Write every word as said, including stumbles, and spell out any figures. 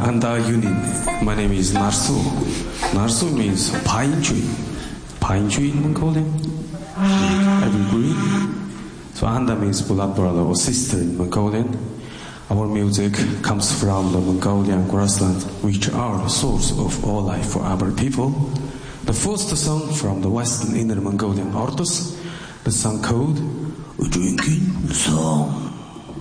Anda Yunin. My name is Narsu. Narsu means pine tree. Pine tree in Mongolian. Evergreen. So Anda means blood brother or sister in Mongolian. Our music comes from the Mongolian grassland, which are the source of all life for our people. The first song from the Western Inner Mongolian Ordos, the song called A Drinking Song.